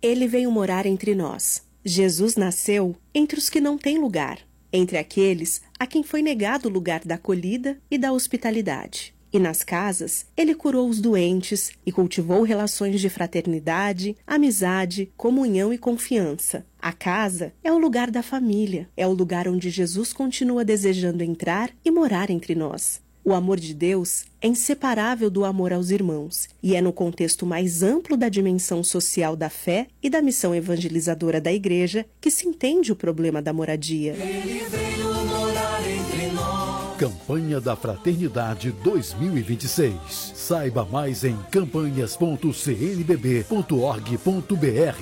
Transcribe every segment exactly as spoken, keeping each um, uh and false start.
ele veio morar entre nós. Jesus nasceu entre os que não têm lugar, entre aqueles a quem foi negado o lugar da acolhida e da hospitalidade. E nas casas, ele curou os doentes e cultivou relações de fraternidade, amizade, comunhão e confiança. A casa é o lugar da família, é o lugar onde Jesus continua desejando entrar e morar entre nós. O amor de Deus é inseparável do amor aos irmãos e é no contexto mais amplo da dimensão social da fé e da missão evangelizadora da Igreja que se entende o problema da moradia. Ele veio morar entre nós. Campanha da Fraternidade dois mil e vinte e seis. Saiba mais em campanhas ponto c n b b ponto org ponto b r.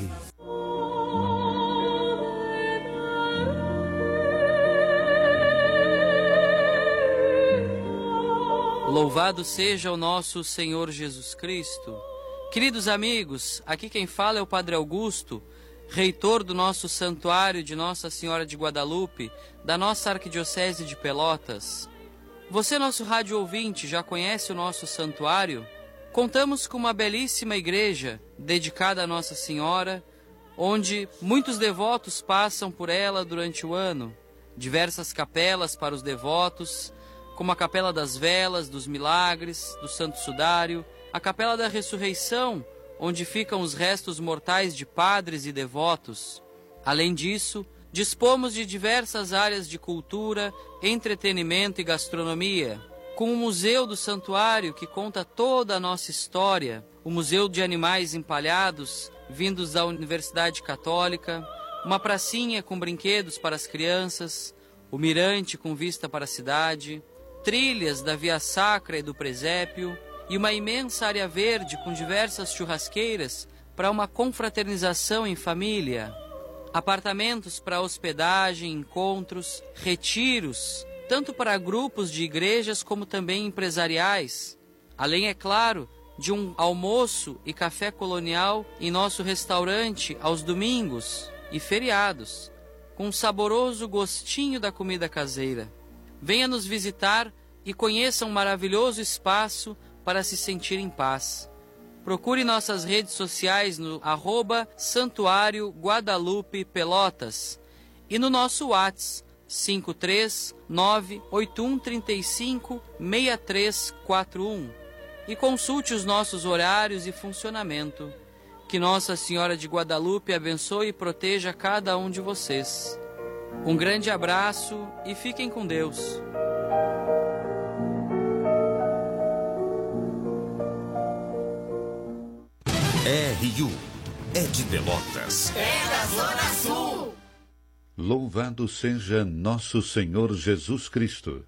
Louvado seja o nosso Senhor Jesus Cristo. Queridos amigos, aqui quem fala é o Padre Augusto, reitor do nosso santuário de Nossa Senhora de Guadalupe, da nossa Arquidiocese de Pelotas. Você, nosso rádio ouvinte, já conhece o nosso santuário? Contamos com uma belíssima igreja dedicada a Nossa Senhora, onde muitos devotos passam por ela durante o ano. Diversas capelas para os devotos, como a Capela das Velas, dos Milagres, do Santo Sudário, a Capela da Ressurreição, onde ficam os restos mortais de padres e devotos. Além disso, dispomos de diversas áreas de cultura, entretenimento e gastronomia, com o Museu do Santuário, que conta toda a nossa história, o Museu de Animais Empalhados, vindos da Universidade Católica, uma pracinha com brinquedos para as crianças, o mirante com vista para a cidade, trilhas da Via Sacra e do Presépio e uma imensa área verde com diversas churrasqueiras para uma confraternização em família, apartamentos para hospedagem, encontros, retiros, tanto para grupos de igrejas como também empresariais, além, é claro, de um almoço e café colonial em nosso restaurante aos domingos e feriados, com um saboroso gostinho da comida caseira. Venha nos visitar e conheça um maravilhoso espaço para se sentir em paz. Procure nossas redes sociais no arroba Santuário Guadalupe Pelotas e no nosso WhatsApp cinco três nove oito um três cinco seis três quatro um e consulte os nossos horários e funcionamento. Que Nossa Senhora de Guadalupe abençoe e proteja cada um de vocês. Um grande abraço e fiquem com Deus. R U é de Pelotas. É da Zona Sul. Louvado seja nosso Senhor Jesus Cristo.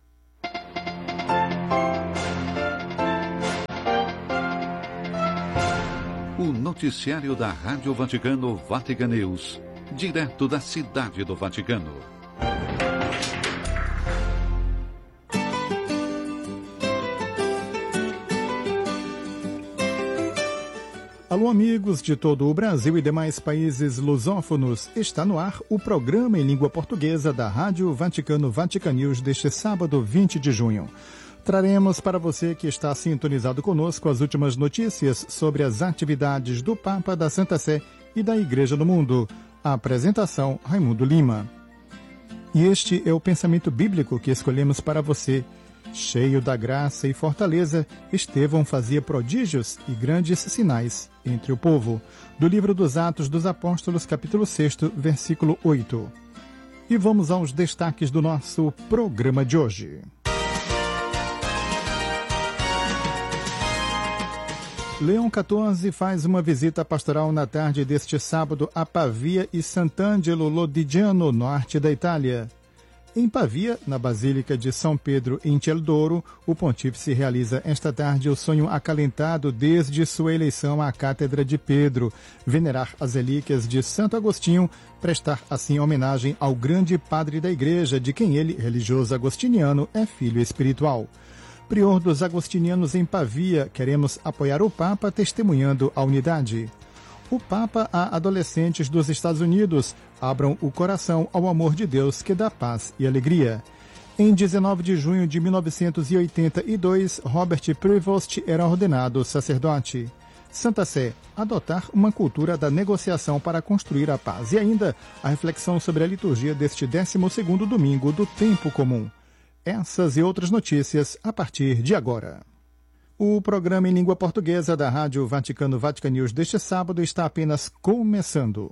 O noticiário da Rádio Vaticano Vatican News, direto da cidade do Vaticano. Alô, amigos de todo o Brasil e demais países lusófonos. Está no ar o programa em língua portuguesa da Rádio Vaticano Vatican News deste sábado, vinte de junho. Traremos para você que está sintonizado conosco as últimas notícias sobre as atividades do Papa, da Santa Sé e da Igreja no Mundo. A apresentação, Raimundo Lima. E este é o pensamento bíblico que escolhemos para você. Cheio da graça e fortaleza, Estevão fazia prodígios e grandes sinais entre o povo. Do livro dos Atos dos Apóstolos, capítulo seis, versículo oito. E vamos aos destaques do nosso programa de hoje. Leão quatorze faz uma visita pastoral na tarde deste sábado a Pavia e Sant'Angelo Lodigiano, norte da Itália. Em Pavia, na Basílica de São Pedro, em Teldoro, o pontífice realiza esta tarde o sonho acalentado desde sua eleição à Cátedra de Pedro, venerar as relíquias de Santo Agostinho, prestar assim homenagem ao grande padre da Igreja, de quem ele, religioso agostiniano, é filho espiritual. Prior dos agostinianos em Pavia, queremos apoiar o Papa testemunhando a unidade. O Papa a adolescentes dos Estados Unidos, abram o coração ao amor de Deus que dá paz e alegria. Em dezenove de junho de mil novecentos e oitenta e dois, Robert Prevost era ordenado sacerdote. Santa Sé, adotar uma cultura da negociação para construir a paz. E ainda a reflexão sobre a liturgia deste décimo segundo domingo do Tempo Comum. Essas e outras notícias a partir de agora. O programa em língua portuguesa da Rádio Vaticano Vatican News deste sábado está apenas começando.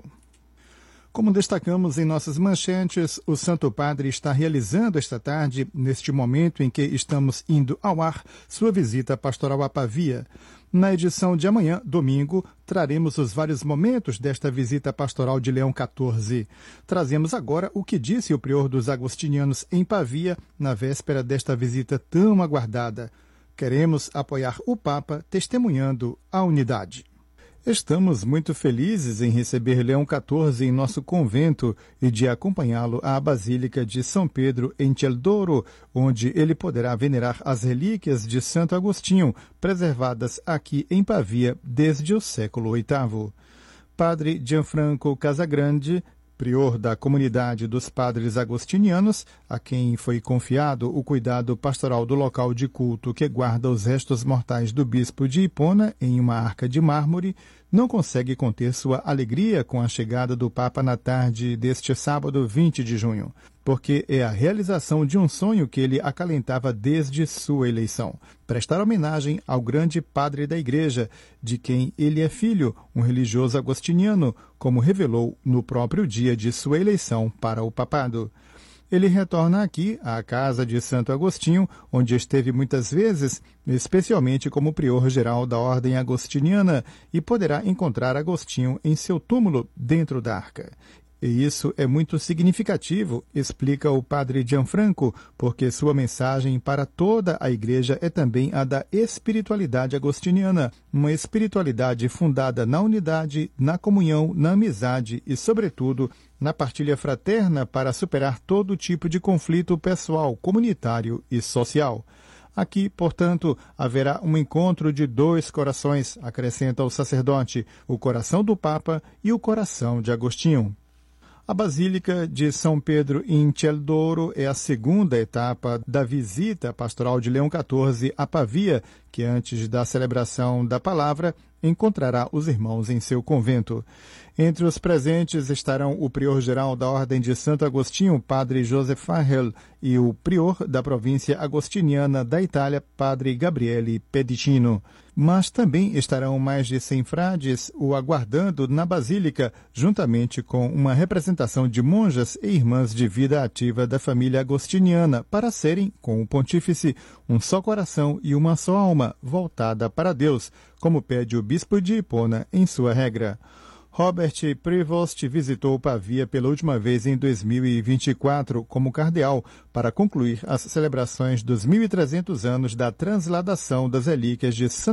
Como destacamos em nossas manchetes, o Santo Padre está realizando esta tarde, neste momento em que estamos indo ao ar, sua visita pastoral a Pavia. Na edição de amanhã, domingo, traremos os vários momentos desta visita pastoral de Leão quatorze. Trazemos agora o que disse o prior dos agostinianos em Pavia, na véspera desta visita tão aguardada. Queremos apoiar o Papa, testemunhando a unidade. Estamos muito felizes em receber Leão quatorze em nosso convento e de acompanhá-lo à Basílica de São Pedro em Teldoro, onde ele poderá venerar as relíquias de Santo Agostinho, preservadas aqui em Pavia desde o século oitavo. Padre Gianfranco Casagrande, prior da comunidade dos padres agostinianos, a quem foi confiado o cuidado pastoral do local de culto que guarda os restos mortais do bispo de Hipona em uma arca de mármore, não consegue conter sua alegria com a chegada do Papa na tarde deste sábado vinte de junho, porque é a realização de um sonho que ele acalentava desde sua eleição: prestar homenagem ao grande padre da Igreja, de quem ele é filho, um religioso agostiniano, como revelou no próprio dia de sua eleição para o papado. Ele retorna aqui à casa de Santo Agostinho, onde esteve muitas vezes, especialmente como prior-geral da Ordem Agostiniana, e poderá encontrar Agostinho em seu túmulo dentro da arca. E isso é muito significativo, explica o padre Gianfranco, porque sua mensagem para toda a Igreja é também a da espiritualidade agostiniana, uma espiritualidade fundada na unidade, na comunhão, na amizade e, sobretudo, na partilha fraterna para superar todo tipo de conflito pessoal, comunitário e social. Aqui, portanto, haverá um encontro de dois corações, acrescenta o sacerdote, o coração do Papa e o coração de Agostinho. A Basílica de São Pedro em Teldoro é a segunda etapa da visita pastoral de Leão quatorze a Pavia, que antes da celebração da palavra encontrará os irmãos em seu convento. Entre os presentes estarão o prior-geral da Ordem de Santo Agostinho, padre Joseph Farrell, e o prior da província agostiniana da Itália, padre Gabriele Pedicino. Mas também estarão mais de cem frades o aguardando na Basílica, juntamente com uma representação de monjas e irmãs de vida ativa da família agostiniana, para serem, com o pontífice, um só coração e uma só alma, voltada para Deus, como pede o bispo de Hipona em sua regra. Robert Prevost visitou Pavia pela última vez em dois mil e vinte e quatro como cardeal para concluir as celebrações dos mil e trezentos anos da transladação das relíquias de Santo